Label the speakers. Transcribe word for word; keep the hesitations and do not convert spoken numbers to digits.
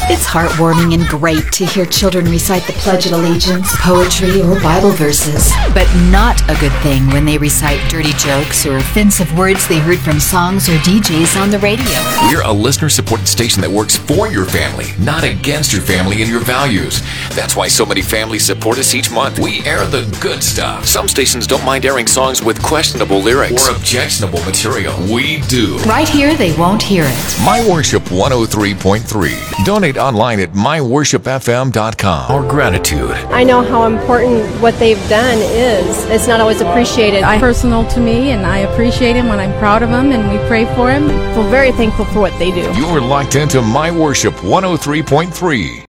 Speaker 1: It's heartwarming and great to hear children recite the Pledge of Allegiance, poetry, or Bible verses. But not a good thing when they recite dirty jokes or offensive words they heard from songs or D Js on the radio.
Speaker 2: We're a listener-supported station that works for your family, not against your family and your values. That's why so many families support us each month. We air the good stuff. Some stations don't mind airing songs with questionable lyrics or objectionable material. We do.
Speaker 1: Right here, they won't hear it.
Speaker 2: My Worship one oh three point three. Donate online at my worship f m dot com. Our gratitude.
Speaker 3: I know how important what they've done is. It's not always appreciated.
Speaker 4: I personal to me, and I appreciate him when I'm proud of him, and we pray for him.
Speaker 3: We're very thankful for what they do.
Speaker 2: You're locked into My Worship one oh three point three.